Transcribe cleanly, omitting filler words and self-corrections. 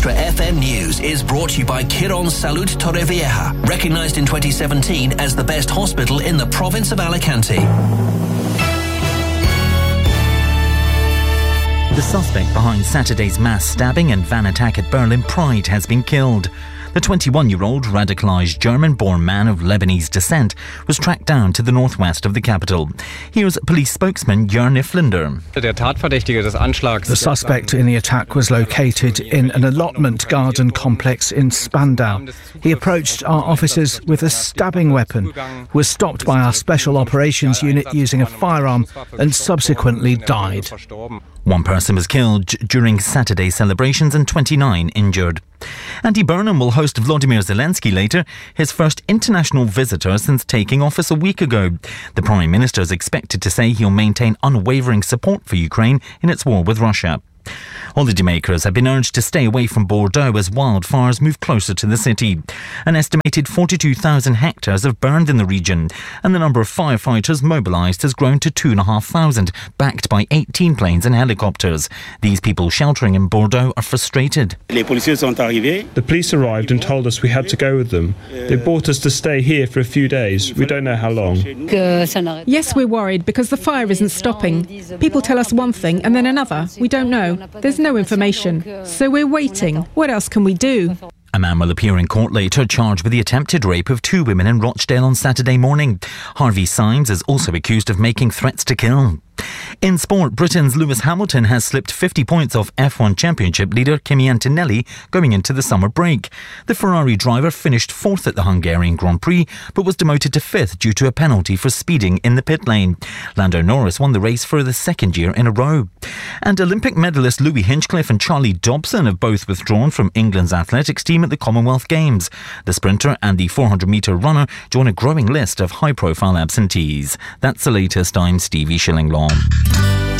Extra FM News is brought to you by Quirón Salud Torrevieja, recognised in 2017 as the best hospital in the province of Alicante. The suspect behind Saturday's mass stabbing and van attack at Berlin Pride has been killed. The 21-year-old radicalised German-born man of Lebanese descent was tracked down to the northwest of the capital. Here's police spokesman Jörn Iflinder. The suspect in the attack was located in an allotment garden complex in Spandau. He approached our officers with a stabbing weapon, was stopped by our special operations unit using a firearm and subsequently died. One person was killed during Saturday's celebrations and 29 injured. Andy Burnham will host Volodymyr Zelensky later, his first international visitor since taking office a week ago. The Prime Minister is expected to say he'll maintain unwavering support for Ukraine in its war with Russia. Holidaymakers have been urged to stay away from Bordeaux as wildfires move closer to the city. An estimated 42,000 hectares have burned in the region, and the number of firefighters mobilised has grown to 2,500, backed by 18 planes and helicopters. These people sheltering in Bordeaux are frustrated. The police arrived and told us we had to go with them. They brought us to stay here for a few days. We don't know how long. Yes, we're worried because the fire isn't stopping. People tell us one thing and then another. We don't know. There's no information. So we're waiting. What else can we do? A man will appear in court later charged with the attempted rape of 2 women in Rochdale on Saturday morning. Harvey Symes is also accused of making threats to kill. In sport, Britain's Lewis Hamilton has slipped 50 points off F1 Championship leader Kimi Antonelli going into the summer break. The Ferrari driver finished 4th at the Hungarian Grand Prix, but was demoted to 5th due to a penalty for speeding in the pit lane. Lando Norris won the race for the second year in a row. And Olympic medalist Louis Hinchcliffe and Charlie Dobson have both withdrawn from England's athletics team at the Commonwealth Games. The sprinter and the 400-metre runner join a growing list of high-profile absentees. That's the latest. I'm Stevie Shillinglaw.